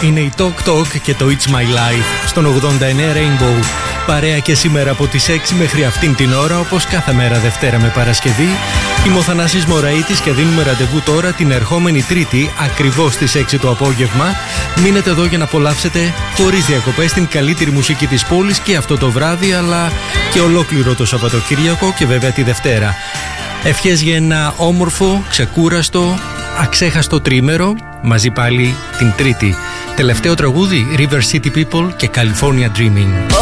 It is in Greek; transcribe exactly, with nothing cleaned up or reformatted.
Είναι η Talk Talk και το It's My Life στον ογδόντα εννέα Rainbow. Παρέα και σήμερα από τις έξι μέχρι αυτήν την ώρα, όπως κάθε μέρα Δευτέρα με Παρασκευή. Είμαι ο Θανάσης Μωραΐτης και δίνουμε ραντεβού τώρα την ερχόμενη Τρίτη, ακριβώς στις έξι το απόγευμα. Μείνετε εδώ για να απολαύσετε χωρίς διακοπές την καλύτερη μουσική της πόλης και αυτό το βράδυ, αλλά και ολόκληρο το Σαββατοκύριακο και βέβαια τη Δευτέρα. Ευχές για ένα όμορφο, ξεκούραστο, αξέχαστο τρίμερο, μαζί πάλι την Τρίτη. Τελευταίο τραγούδι, River City People και California Dreaming.